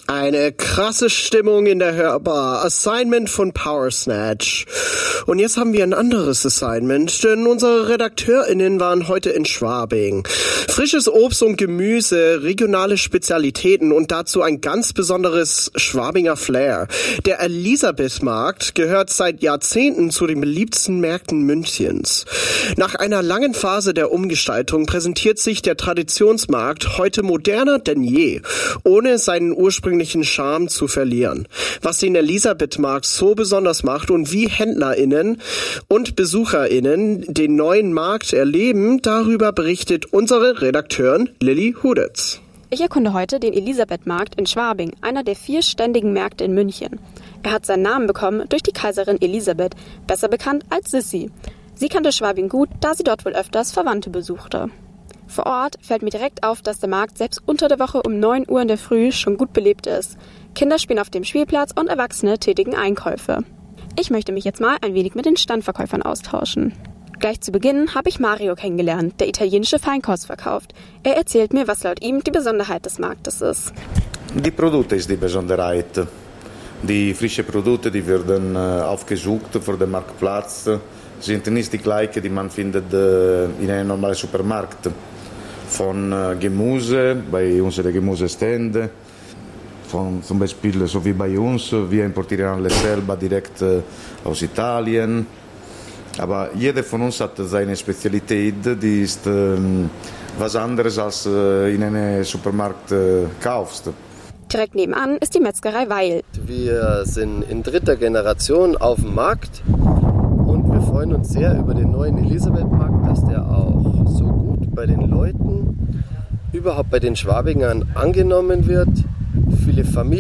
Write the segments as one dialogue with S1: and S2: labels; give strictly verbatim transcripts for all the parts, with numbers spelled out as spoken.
S1: Eine krasse Stimmung in der Hörbar. Assignment von Power Snatch. Und jetzt haben wir ein anderes Assignment, denn unsere RedakteurInnen waren heute in Schwabing. Frisches Obst und Gemüse, regionale Spezialitäten und dazu ein ganz besonderes Schwabinger Flair. Der Elisabeth-Markt gehört seit Jahrzehnten zu den beliebtesten Märkten Münchens. Nach einer langen Phase der Umgestaltung präsentiert sich der Traditionsmarkt heute moderner denn je, ohne seinen ursprünglichen Charme zu verlieren. Was den Elisabeth-Markt so besonders macht und wie HändlerInnen und BesucherInnen den neuen Markt erleben, darüber berichtet unsere Redakteurin Lilly Hudetz.
S2: Ich erkunde heute den Elisabeth-Markt in Schwabing, einer der vier ständigen Märkte in München. Er hat seinen Namen bekommen durch die Kaiserin Elisabeth, besser bekannt als Sissi. Sie kannte Schwabing gut, da sie dort wohl öfters Verwandte besuchte. Vor Ort fällt mir direkt auf, dass der Markt selbst unter der Woche um neun Uhr in der Früh schon gut belebt ist. Kinder spielen auf dem Spielplatz und Erwachsene tätigen Einkäufe. Ich möchte mich jetzt mal ein wenig mit den Standverkäufern austauschen. Gleich zu Beginn habe ich Mario kennengelernt, der italienische Feinkost verkauft. Er erzählt mir, was laut ihm die Besonderheit des Marktes ist.
S3: Die Produkte ist die Besonderheit. Die frischen Produkte, die werden aufgesucht vor dem Marktplatz, sind nicht die gleichen, die man findet in einem normalen Supermarkt. Von Gemüse, bei unseren Gemüseständen, von zum Beispiel so wie bei uns, wir importieren alles selber direkt aus Italien. Aber jeder von uns hat seine Spezialität, die ist ähm, was anderes als äh, in einem Supermarkt äh, kaufst.
S2: Direkt nebenan ist die Metzgerei Weil.
S4: Wir sind in dritter Generation auf dem Markt und wir freuen uns sehr über den neuen Elisabeth-Markt, dass der auch so gut bei den Leuten, überhaupt bei den Schwabingern angenommen wird. Viele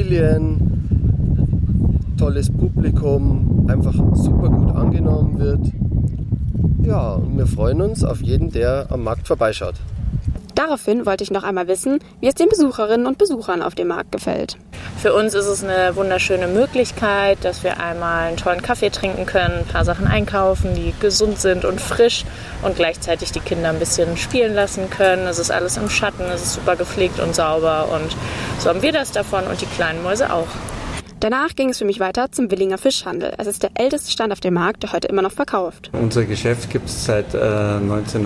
S4: Familien, tolles Publikum, einfach super gut angenommen wird. Ja, und wir freuen uns auf jeden, der am Markt vorbeischaut.
S2: Daraufhin wollte ich noch einmal wissen, wie es den Besucherinnen und Besuchern auf dem Markt gefällt.
S5: Für uns ist es eine wunderschöne Möglichkeit, dass wir einmal einen tollen Kaffee trinken können, ein paar Sachen einkaufen, die gesund sind und frisch und gleichzeitig die Kinder ein bisschen spielen lassen können. Es ist alles im Schatten, es ist super gepflegt und sauber und so haben wir das davon und die kleinen Mäuse auch.
S2: Danach ging es für mich weiter zum Willinger Fischhandel. Es ist der älteste Stand auf dem Markt, der heute immer noch verkauft.
S6: Unser Geschäft gibt es seit äh,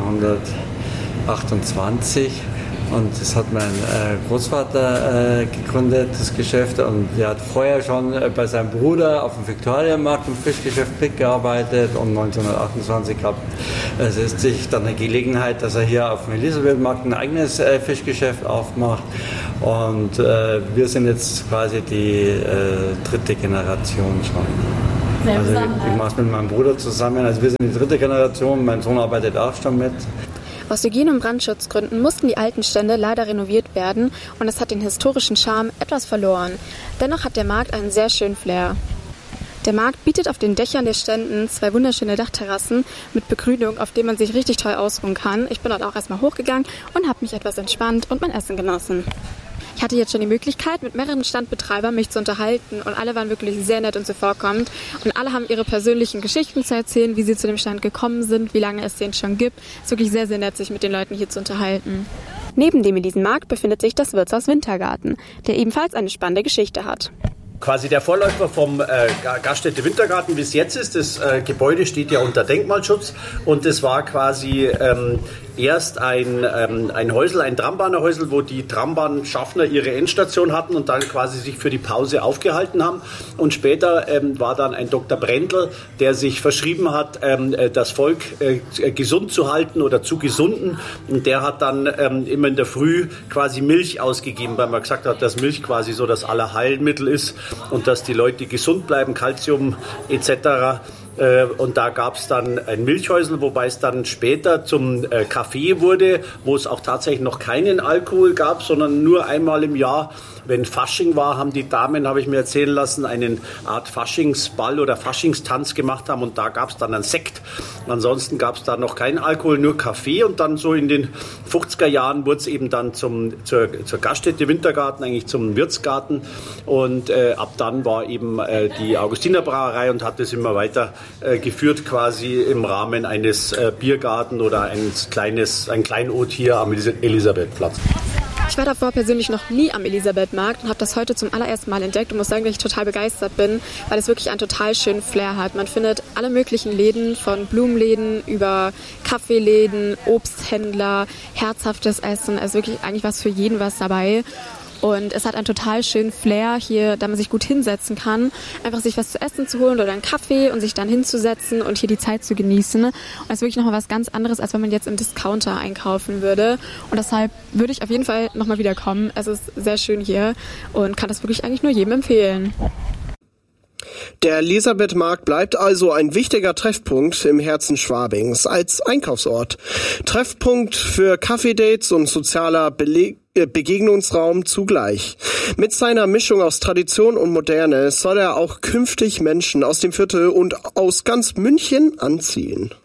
S6: neunzehnhundertachtundzwanzig und das hat mein äh, Großvater äh, gegründet, das Geschäft. Und er hat vorher schon äh, bei seinem Bruder auf dem Viktualienmarkt im Fischgeschäft mitgearbeitet und neunzehnhundertachtundzwanzig gab es äh, sich dann eine Gelegenheit, dass er hier auf dem Elisabeth-Markt ein eigenes äh, Fischgeschäft aufmacht. Und äh, wir sind jetzt quasi die äh, dritte Generation schon. Also ich, ich mache es mit meinem Bruder zusammen. Also wir sind die dritte Generation, mein Sohn arbeitet auch schon mit.
S2: Aus Hygiene- und Brandschutzgründen mussten die alten Stände leider renoviert werden und es hat den historischen Charme etwas verloren. Dennoch hat der Markt einen sehr schönen Flair. Der Markt bietet auf den Dächern der Ständen zwei wunderschöne Dachterrassen mit Begrünung, auf denen man sich richtig toll ausruhen kann. Ich bin dort auch erstmal hochgegangen und habe mich etwas entspannt und mein Essen genossen. Ich hatte jetzt schon die Möglichkeit, mit mehreren Standbetreibern mich zu unterhalten und alle waren wirklich sehr nett und zuvorkommend und alle haben ihre persönlichen Geschichten zu erzählen, wie sie zu dem Stand gekommen sind, wie lange es den schon gibt. Es ist wirklich sehr, sehr nett, sich mit den Leuten hier zu unterhalten. Neben dem Elisenmarkt befindet sich das Wirtshaus Wintergarten, der ebenfalls eine spannende Geschichte hat.
S7: Quasi der Vorläufer vom äh, Gaststätte Wintergarten, wie es jetzt ist. Das äh, Gebäude steht ja unter Denkmalschutz und es war quasi ähm, erst ein, ähm, ein Häusl, ein Trambahnerhäusl, wo die Trambahnschaffner ihre Endstation hatten und dann quasi sich für die Pause aufgehalten haben. Und später ähm, war dann ein Doktor Brendel, der sich verschrieben hat, ähm, das Volk äh, gesund zu halten oder zu gesunden. Und der hat dann ähm, immer in der Früh quasi Milch ausgegeben, weil man gesagt hat, dass Milch quasi so das Allerheilmittel ist und dass die Leute gesund bleiben, Kalzium et cetera. Und da gab es dann ein Milchhäusl, wobei es dann später zum Café wurde, wo es auch tatsächlich noch keinen Alkohol gab, sondern nur einmal im Jahr, wenn Fasching war, haben die Damen, habe ich mir erzählen lassen, eine Art Faschingsball oder Faschingstanz gemacht haben und da gab es dann einen Sekt. Ansonsten gab es da noch keinen Alkohol, nur Kaffee und dann so in den fünfziger Jahren wurde es eben dann zum, zur, zur Gaststätte Wintergarten, eigentlich zum Wirtsgarten und äh, ab dann war eben äh, die Augustinerbrauerei und hat es immer weiter äh, geführt quasi im Rahmen eines äh, Biergarten oder eines kleines, ein Kleinod hier am Elisabethplatz.
S2: Ich war davor persönlich noch nie am Elisabethmarkt und habe das heute zum allerersten Mal entdeckt und muss sagen, dass ich total begeistert bin, weil es wirklich einen total schönen Flair hat. Man findet alle möglichen Läden, von Blumenläden über Kaffeeläden, Obsthändler, herzhaftes Essen, also wirklich eigentlich was für jeden was dabei. Und es hat einen total schönen Flair hier, da man sich gut hinsetzen kann, einfach sich was zu essen zu holen oder einen Kaffee und sich dann hinzusetzen und hier die Zeit zu genießen. Und das ist wirklich nochmal was ganz anderes, als wenn man jetzt im Discounter einkaufen würde. Und deshalb würde ich auf jeden Fall nochmal wiederkommen. Es ist sehr schön hier und kann das wirklich eigentlich nur jedem empfehlen.
S1: Der Elisabethmarkt bleibt also ein wichtiger Treffpunkt im Herzen Schwabings als Einkaufsort. Treffpunkt für Kaffeedates und sozialer Beleg Begegnungsraum zugleich. Mit seiner Mischung aus Tradition und Moderne soll er auch künftig Menschen aus dem Viertel und aus ganz München anziehen.